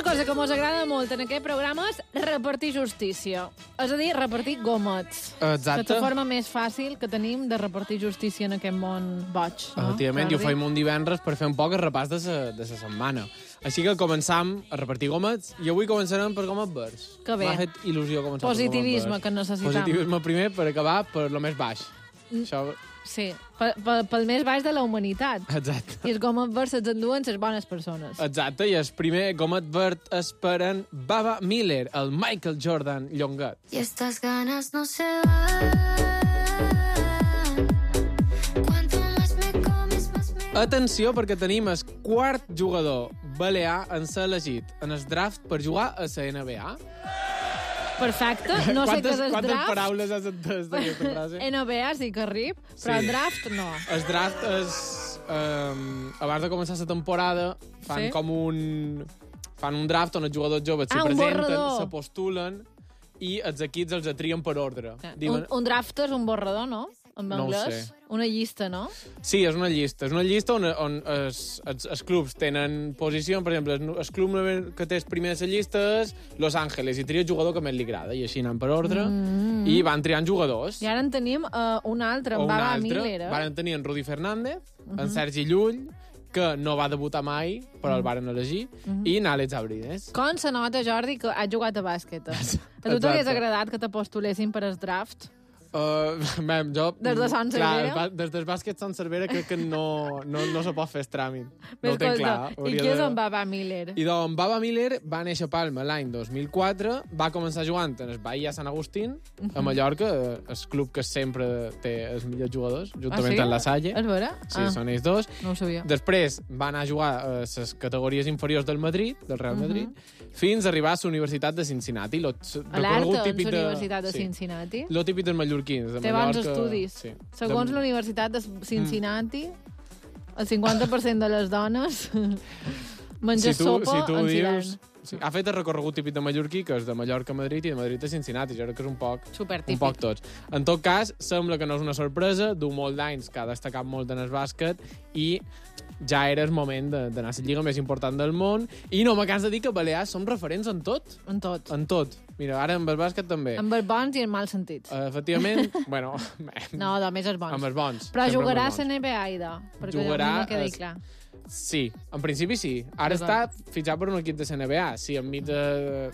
cosa que mos agrada molt en aquest programa és repartir justícia. És a dir, repartir gomets. Exacte. Que és la forma més fàcil que tenim de repartir justícia en aquest món boig. No? Efectivament, i ho feim un divendres per fer un poc el repàs de la setmana. Així que començam a repartir gomets i avui començarem per gomets verds. Que bé. M'ha fet il·lusió començar Positivisme, per gomets verds. que necessitam. Positivisme primer per acabar per lo més baix. Això... Sí, pel més baix de la humanitat. Exacte. I els gomets verds se'ls enduen les bones persones. Exacte, i el primer gomet verd és per en Baba Miller, el Michael Jordan llonguet. Y estas ganas no se van. Cuanto más me comes, más me... Atenció, perquè tenim el quart jugador balear en ser elegit en el draft per jugar a la NBA. Perfecte, no sé què és el Quantes draft. paraules has entès d'aquesta frase? NBA sí que rip, però el draft no. El draft és... abans de començar la temporada, fan Sí? com un... Fan un draft on els jugadors joves s'hi un presenten, borrador. se postulen i els equips els atrien per ordre. Un draft és un borrador, no? En No ho anglès. sé. Una llista, no? Sí, és una llista. És una llista on els clubs tenen posició. Per exemple, el club que té el primer de la llista és Los Angeles i tria el jugador que més li agrada. I així anem per ordre. I van triant jugadors. I ara en tenim un altre, en Baba Miller. Varen tenir en Rudy Fernández, en Sergi Llull, que no va debutar mai, però el varen elegir, i en Àlex Abrines. Com se nota, Jordi, que has jugat a bàsquet? A tu t'hagués agradat que te postulessin per al draft? Jo, Des de Sant Cervera? Clar, des del bàsquet Sant Cervera crec que no se pot fer el tràmit. No ho tenc clar. I qui és en Baba Miller? I doncs, Baba Miller va néixer a Palma l'any 2004, va començar jugant en el Bahia Sant Agustín, a Mallorca, el club que sempre té els millors jugadors, juntament amb la Salle. És vera? Sí, són ells dos. No ho sabia. Després va anar a jugar a les categories inferiors del Madrid, del Real Madrid, fins a arribar a la Universitat de Cincinnati. A l'Arta, la Universitat de Cincinnati. Lo típic dels mallorquins, de Té Mallorca. bons estudis. Sí. Segons la Universitat de Cincinnati, el 50% de les dones menja sopa en hivern. Sí, ha fet el recorregut típic de mallorquí, que és de Mallorca a Madrid i de Madrid a Cincinnati. Jo crec que és un poc tots. En tot cas, sembla que no és una sorpresa, du molt d'anys que ha destacat molt en el bàsquet i ja era el moment d'anar a la lliga més important del món. I no me canso de dir que Balears som referents en tot. En tot. En tot. Mira, ara amb el bàsquet també. Amb els bons i en mals sentits. Efectivament, bueno... No, només els bons. Amb els bons. Però jugarà a la NBA, Aida, perquè jugarà, a mi no quedi clar. Sí, en principi sí. Ara està fitxat per un equip de la NBA. Sí, enmig de...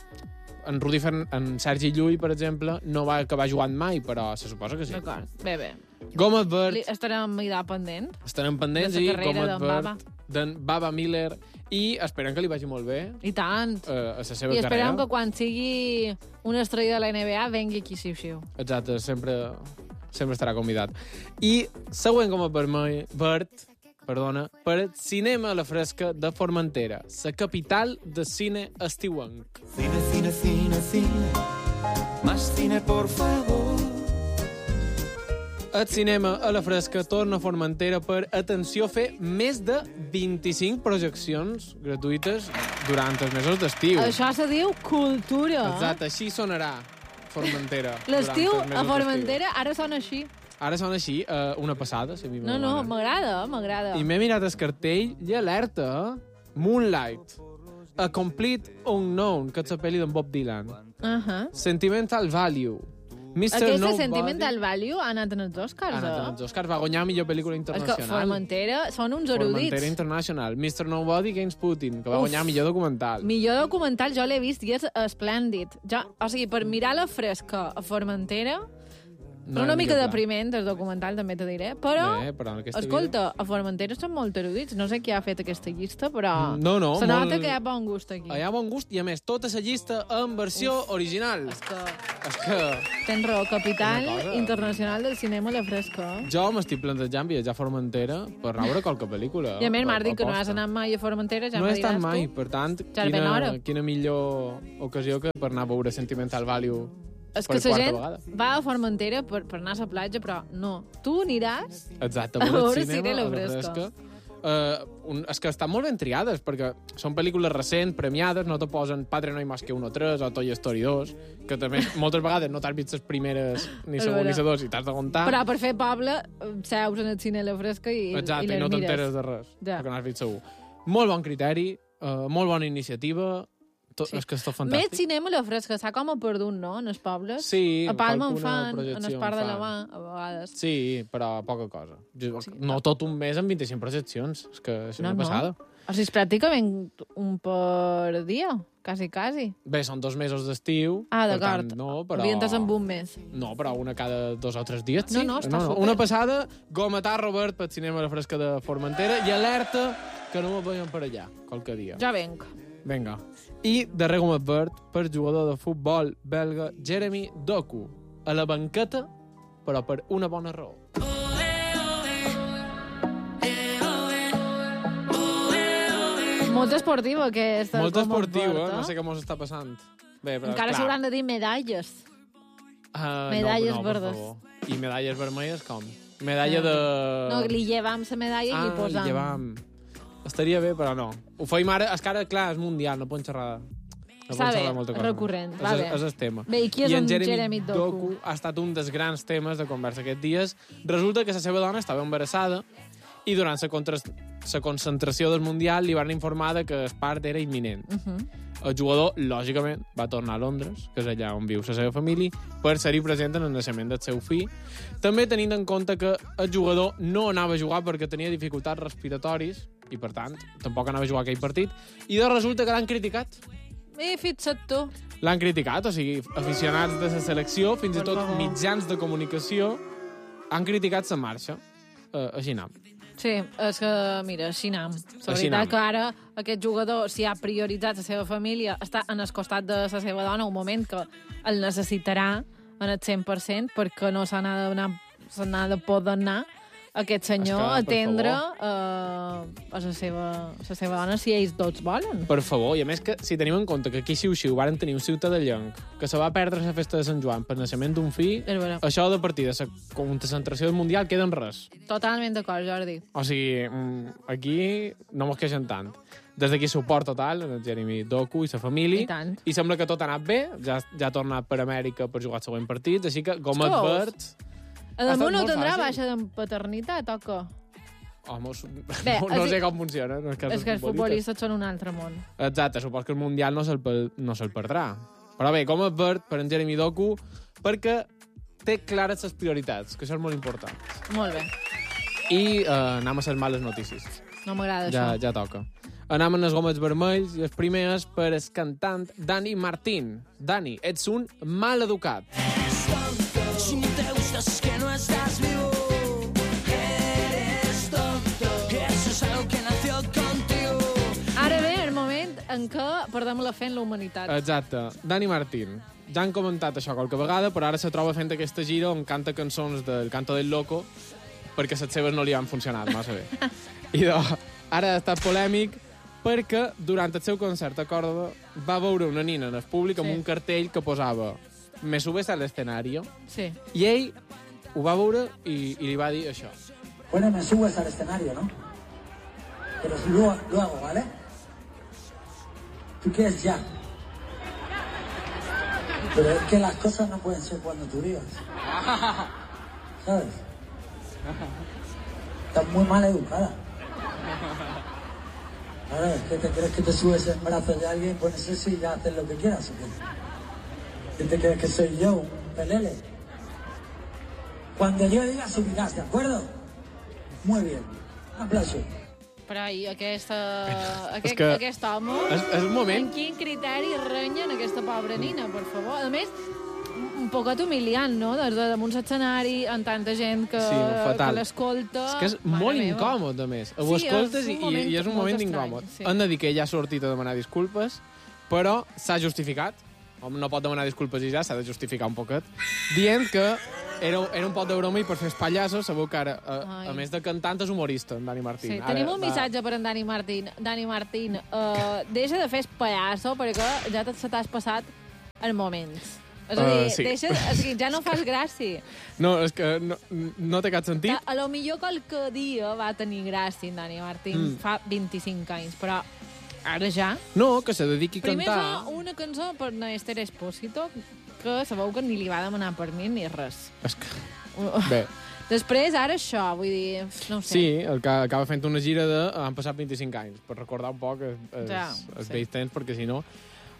En Sergi Llull, per exemple, no va acabar jugant mai, però se suposa que sí. D'acord, bé. Gomet verd. Estarem allà pendent. Estarem pendents i gomet verd d'en Baba Miller i esperem que li vagi molt bé. I tant. A la seva carrera. I esperem que quan sigui una estrella de la NBA vengui aquí xiu-xiu. Exacte, sempre estarà convidat. I següent gomet verd, per Cinema a la Fresca de Formentera, la capital de cine estiuenc. Cine, cine, cine, cine, más cine, por favor. El cinema a la Fresca torna a Formentera per, atenció, fer més de 25 projeccions gratuïtes durant els mesos d'estiu. Això se diu cultura. Exacte, així sonarà Formentera. L'estiu a Formentera ara sona així. Ara sona així, una passada. Si no, m'agrada. I m'he mirat el cartell i alerta, Moonlight, A Complete Unknown, que és la pel·li d'en Bob Dylan. Sentimental Value, Aquesta Sentimental Value ha anat en els Oscars, Ha anat en els Oscars, va guanyar millor pel·lícula internacional. És que Formentera són uns erudits. Formentera International, Mr. Nobody Against Putin, que va guanyar millor documental. Millor documental jo l'he vist i és esplèndid. O sigui, per mirar la Fresca a Formentera... No una mica depriment, el documental, també t'ho diré. Però, escolta, a Formentera són molt erudits. No sé qui ha fet aquesta llista, però... No, se nota que hi ha bon gust aquí. Hi ha bon gust i, a més, tota la llista en versió original. És que... Tens raó, capital internacional del cinema a la Fresca. Jo m'estic plantejant viatjar a Formentera per veure qualque pel·lícula. I a més, m'has dit que no has anat mai a Formentera, ja no m'ho diràs tu. No he estat mai, per tant, quina millor ocasió que per anar a veure Sentimental Value. És que la gent va a Formentera per anar a la platja, però no. Tu aniràs a veure cinema a la Fresca. És que estan molt ben triades, perquè són pel·lícules recents, premiades, no te posen Padre no hay más que uno 3 o Toy Story 2, que també moltes vegades no t'has vist les primeres ni segon ni dos i t'has de comptar. Però per fer poble, seus en el cine a la Fresca i les mires. Exacte, i no t'enteres de res, perquè no has vist segur. Molt bon criteri, molt bona iniciativa, És que és tot fantàstic. Més cinema a la fresca, s'ha com a perdut, no?, en els pobles. Sí. A Palma en fan, en el Parc de la Mà, a vegades. Sí, però poca cosa. No tot un mes amb 25 projeccions. És que és una passada. O sigui, és pràcticament un per dia, quasi. Bé, són 2 mesos d'estiu. D'acord. No, però... Orientes amb un mes. No, però una cada 2 o 3 dies, sí. No, està super. Una passada, gometar Robert pel cinema a la fresca de Formentera i alerta que no me veiem per allà, qualque dia. Ja venc. Vinga. I darrer com advert per jugador de futbol belga Jeremy Doku. A la banqueta, però per una bona raó. Molt esportiva, aquesta. Molt esportiva, no sé què mos està passant. Bé, però, encara s'hauran de dir medalles. Medalles verdes. I medalles vermelles, com? Medalla de... No, li llevam la medalla i li posam. Li llevam. Estaria bé, però no. Ho feim ara, és que ara, clar, és mundial, no podem xerrar. No està bé, recurrent. Va bé. És el tema. Bé, i qui és en Jeremy Doku? Ha estat un dels grans temes de conversa aquests dies. Resulta que la seva dona estava embarassada i durant la concentració del Mundial li van informar que el part era imminent. El jugador, lògicament, va tornar a Londres, que és allà on viu la seva família, per ser-hi present en el naixement del seu fill. També tenint en compte que el jugador no anava a jugar perquè tenia dificultats respiratoris i, per tant, tampoc anava a jugar aquell partit. I resulta que l'han criticat. Fixa't tu. L'han criticat, o sigui, aficionats de la selecció, fins i tot mitjans de comunicació, han criticat la marxa. Així anem. Sí, és que, mira, així anem. La veritat que ara aquest jugador, si ha prioritzat la seva família, està en el costat de la seva dona un moment que el necessitarà en el 100% perquè no se n'ha de poder anar aquest senyor a atendre a la seva dona si ells tots volen. Per favor, i a més que si tenim en compte que aquí Xiu-Xiu varen tenir un ciutadallenc que se va perdre la festa de Sant Joan per naixement d'un fill, això de partir de la concentració del Mundial queda en res. Totalment d'acord, Jordi. O sigui, aquí no mos queixen tant. Des d'aquí suport total en el Jeremy Doku i la família. I sembla que tot ha anat bé, ja ha tornat per Amèrica per jugar els següents partits, així que com adverts... A damunt no tindrà baixa de paternitat o què? No sé com funciona. És que els futbolistes són un altre món. Exacte, supos que el Mundial no se'l perdrà. Però bé, com advert per en Jeremy Doku, perquè té clares les prioritats, que això és molt important. Molt bé. I anem a les males notícies. No m'agrada això. Ja toca. Anem amb els gomets vermells i els primers per el cantant Dani Martín. Dani, ets un mal educat. Si ni te gustas es que no estás vivo. Eres tonto. Eso es algo que nació contigo. Ara ve el moment en què perdem la fe en la humanitat. Exacte. Dani Martín. Ja han comentat això qualque vegada, però ara se troba fent aquesta gira on canta cançons del Canto del Loco perquè les seves no li han funcionat massa bé. I ara ha estat polèmic perquè durant el seu concert a Còrdova va veure una nina en el públic amb un cartell que posava «Me subes al escenario». Sí. I ell ho va veure i li va dir això. Bueno, me subes al escenario, ¿no? Pero lo hago, ¿vale? Tú quieres ya. Pero es que las cosas no pueden ser cuando tú digas. ¿Sabes? Estás muy mal educada. Ahora, ¿qué te crees que te subes en brazos de alguien? Pones eso y ya haces lo que quieras, ¿o qué? ¿Qué te crees que soy yo, un pelele? Cuando yo diga subirás, ¿de acuerdo? Muy bien. Un aplauso. Però i aquest home... És un moment... En quin criteri renya en aquesta pobra nina, per favor? A més, un poquet humiliant, no? Des de damunt l'escenari, amb tanta gent que l'escolta... És que és molt incòmod, a més. Ho escoltes i és un moment incòmod. Han de dir que ella ha sortit a demanar disculpes, però s'ha justificat. No pot demanar disculpes i ja, s'ha de justificar un poquet, dient que era un pot de broma i per fer espallasso, sabeu que ara, a més de cantant, és humorista, en Dani Martín. Sí, tenim un missatge per en Dani Martín. Dani Martín, deixa de fer espallasso perquè ja se t'has passat en moments. És a dir, ja no fas gràcia. No, és que no té cap sentit. A lo millor qualque dia va tenir gràcia en Dani Martín, fa 25 anys, però ara ja... No, que se dediqui a cantar. Primer fa una cançó per Esther Espósito, que sabeu que ni li va demanar permís ni res. És que... Bé. Després, ara això, vull dir, no ho sé. Sí, el que acaba fent una gira de... Han passat 25 anys, per recordar un poc els vells temps, perquè si no...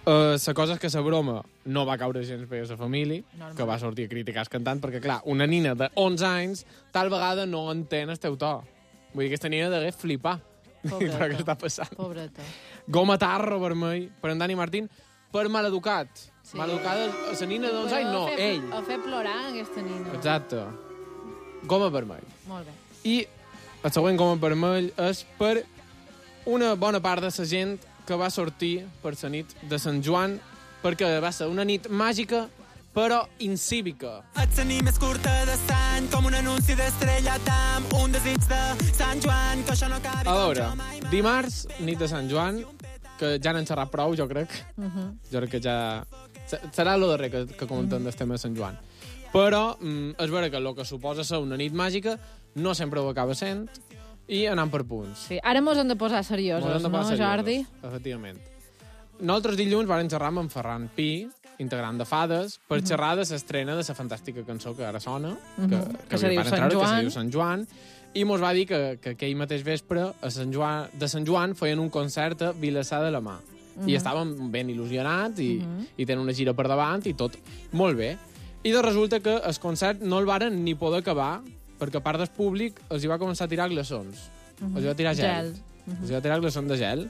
La cosa és que la broma no va caure gens bé a la família, que va sortir a criticar el cantant, perquè, clar, una nina de 11 anys tal vegada no entén el teu to. Vull dir, aquesta nina degué flipar. Pobreta. Què està passant? Pobreta. Goma tarro vermell per en Dani Martín, per maleducat. Sí. Maleducada a la nina de 11 anys, no, ell. A fer plorar aquesta nina. Exacte. Goma vermell. Molt bé. I el següent goma vermell és per una bona part de la gent que va sortir per la nit de Sant Joan, perquè va ser una nit màgica, però incívica. Et tenim més curta de sant, com un anunci d'Estrella Damm, un desig de Sant Joan, que això no acabi. A veure, dimarts, nit de Sant Joan, que ja n'han xerrat prou, jo crec. Jo crec que ja... Serà el darrer que comentem del tema de Sant Joan. Però és vera que el que suposa ser una nit màgica no sempre ho acaba sent, i anant per punts. Sí, ara mos hem de posar seriosos, no, Jordi? Efectivament. Nosaltres dilluns vam xerrar amb en Ferran Pi, integrant de Fades, per xerrar de l'estrena de la fantàstica cançó que ara sona, que se diu Sant Joan, i mos va dir que aquell mateix vespre de Sant Joan feien un concert a Vilassar de la Mà. I estàvem ben il·lusionats i tenen una gira per davant i tot molt bé. I de resulta que el concert no el varen ni poder acabar, perquè a part del públic els hi va començar a tirar glaçons. Els hi va tirar gel. Els hi va tirar glaçons de gel.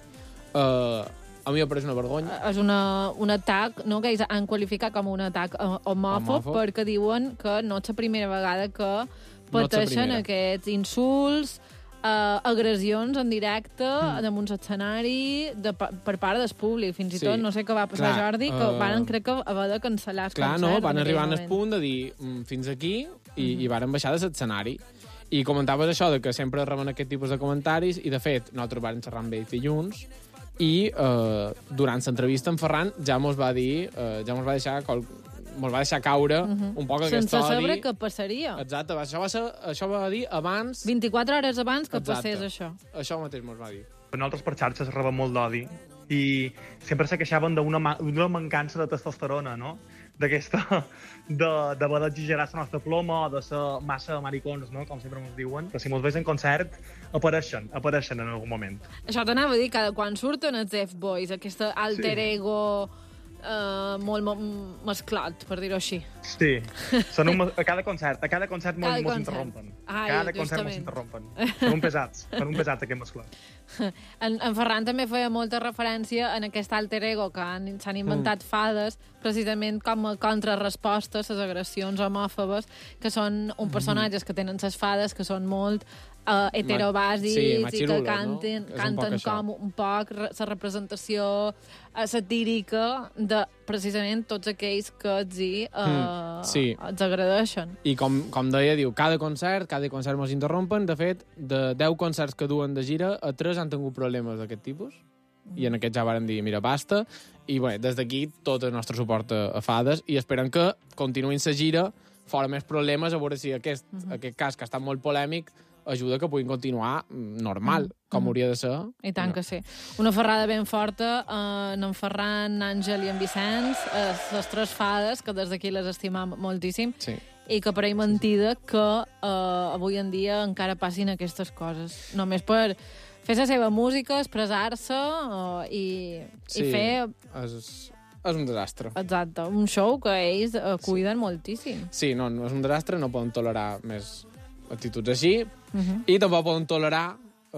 A mi m'ha pareix una vergonya. És un atac, no, que ells han qualificat com un atac homòfob, perquè diuen que no és la primera vegada que pateixen aquests insults, agressions en directe damunt l'escenari per part del públic. Fins i tot, no sé què va passar, Jordi, que van, crec que, haver de cancel·lar el concert. No, van arribar al punt de dir fins aquí i varen baixar de l'escenari. I comentaves això, de que sempre reben aquest tipus de comentaris, i de fet, nosaltres vam xerrar amb ells dilluns, i durant l'entrevista en Ferran ja mos va dir, mos va deixar caure un poc aquesta odi. Sense saber què passaria. Exacte, això va dir abans... 24 hores abans que passés això. Això mateix mos va dir. Nosaltres per xarxes rebem molt d'odi i sempre se queixaven d'una mancança de testosterona, no? D'aquesta, d'haver d'exagerar la nostra ploma o de ser massa maricons, no? Com sempre ens diuen. Però si mos veus en concert, apareixen en algun moment. Això t'anava a dir, cada quan surten els F-Boys, aquest alter ego molt mesclat, per dir-ho així. Sí, són a cada concert mos interrompen. Cada concert mos interrompen. Són un pesats aquest mesclat. En Ferran també feia molta referència en aquest alter ego que s'han inventat Fades, precisament com a contrarresposta a les agressions homòfobes, que són un personatges que tenen les fades, que són molt heterobàsics i que canten com un poc la representació satírica de precisament tots aquells que els agradeixen. I com deia, diu, cada concert mos interrompen. De fet, de 10 concerts que duen de gira, a 3 han tingut problemes d'aquest tipus, i en aquest ja varen dir, mira, basta. I bé, des d'aquí tot el nostre suport a Fades, i esperem que continuïn la gira fora més problemes, a veure si aquest cas, que ha estat molt polèmic, ajuda que puguin continuar normal, com hauria de ser. I tant que sí. Una ferrada ben forta en Ferran, Àngel i en Vicenç, les 3 fades, que des d'aquí les estimam moltíssim, i que per ahir mentida que avui en dia encara passin aquestes coses. Només per fer la seva música, expressar-se i fer... És un desastre. Exacte, un show que ells cuiden moltíssim. Sí, no, és un desastre, no poden tolerar més actituds així, i tampoc poden tolerar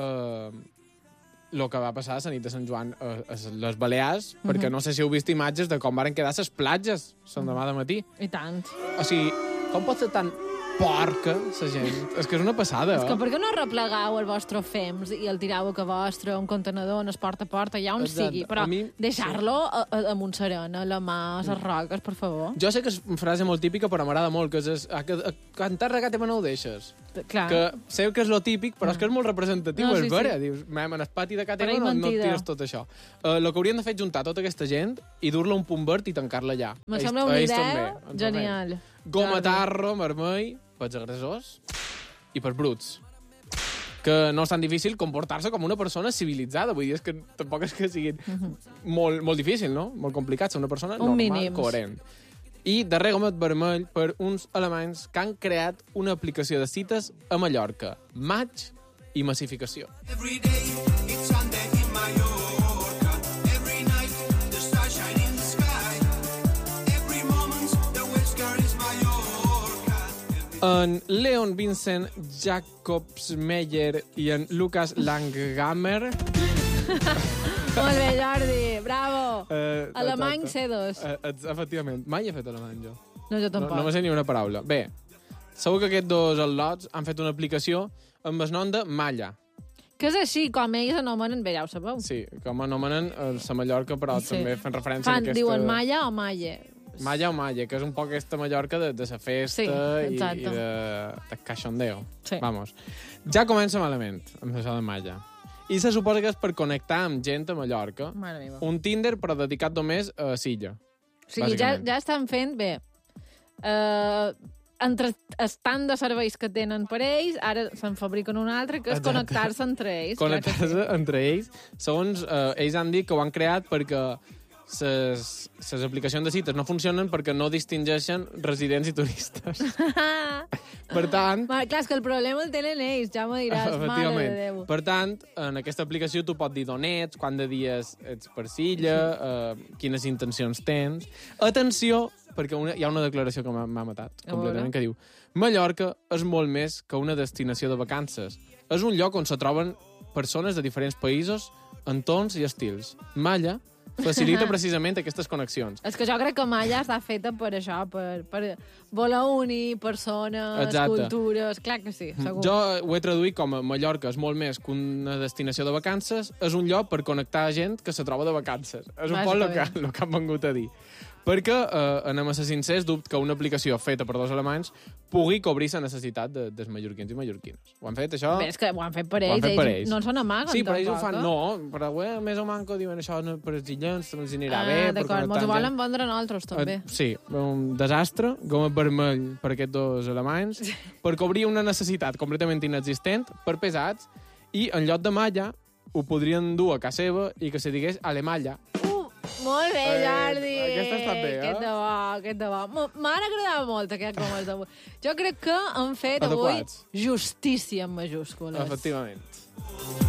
el que va passar a la nit de Sant Joan a les Balears, perquè no sé si heu vist imatges de com varen quedar les platges l'endemà de matí. I tant. O sigui, com pot ser tan porca, la gent? És que és una passada, És que per què no replegau el vostre fems i el tirau a que vostre, un contenedor, on es porta a porta, ja on sigui, però deixar-lo a Montserrat, a la mà, a les roques, per favor. Jo sé que és una frase molt típica, però m'agrada molt, que és cantar regat no ho deixes. Clar. Que sé que és lo típic, però és que és molt representatiu, és vera. Dius, en el pati de Catema no tires tot això. El que haurien de fer és juntar tota aquesta gent i dur-la a un punt verd i tancar-la allà. Me sembla una idea genial. Goma tarro, vermell, pels agressors i pels bruts. Que no és tan difícil comportar-se com una persona civilitzada. Vull dir, és que tampoc és que sigui molt difícil, no? Molt complicat ser una persona normal, coherent. I darrer gomet vermell per uns alemanys que han creat una aplicació de cites a Mallorca. Match i massificació. Every day it's Sunday in Mallorca. Every night the star shining En Leon Vincent Jacobsmeyer i en Lucas Langhammer. Molt bé, Jordi, bravo. Alemany C2. Efectivament. Mai he fet alemany, jo. No, jo tampoc. No me sé ni una paraula. Bé, segur que aquests dos al·lots han fet una aplicació amb el nom de Malla. Que és així, com ells anomenen, bé, ja ho sabeu. Sí, com anomenen la Mallorca, però també fan referència a aquesta... Diuen Malla o Malle. Malla o Malle, que és un poc aquesta Mallorca de la festa i de cachondeo. Sí. Vamos. Ja comença malament amb això de Malla. I se suposa que és per connectar amb gent a Mallorca. Un Tinder, però dedicat només a Silla. O sigui, ja estan fent, bé, entre el tant de serveis que tenen per ells, ara se'n fabriquen un altre, que és connectar-se entre ells. Connectar-se entre ells. Segons ells han dit que ho han creat perquè les aplicacions de cites no funcionen perquè no distingeixen residents i turistes. Per tant... Clar, és que el problema el tenen ells, ja m'ho diràs, mare de Déu. Per tant, en aquesta aplicació tu pots dir d'on ets, quant de dies ets per Silla, quines intencions tens. Atenció, perquè hi ha una declaració que m'ha matat completament, que diu: Mallorca és molt més que una destinació de vacances. És un lloc on se troben persones de diferents països, entorns i estils. Malla facilita precisament aquestes connexions. És que jo crec que Malla està feta per això, per voler unir persones, cultures... Clar que sí, segur. Jo ho he traduït com a Mallorca és molt més que una destinació de vacances, és un lloc per connectar gent que se troba de vacances. És un poc el que han vengut a dir. Perquè, anem a ser sincers, dubte que una aplicació feta per dos alemanys pugui cobrir la necessitat dels mallorquins i mallorquines. Ho han fet, això? Bé, és que ho han fet per ells. No se n'amaguen, sí, però ells ho fan, no. Però més o manco diuen això per els illens, també els anirà bé. D'acord, mos ho volen vendre a nosaltres, també. Sí, un desastre, gom vermell per aquests dos alemanys, per cobrir una necessitat completament inexistent, per pesats, i en lloc de Malla ho podrien dur a casa seva i que se digués Alemalla. Molt bé, Jordi. Aquesta està bé, Aquest de bo. M'han agradat molt aquest com d'avui. Jo crec que han fet avui justícia en majúscules. Efectivament.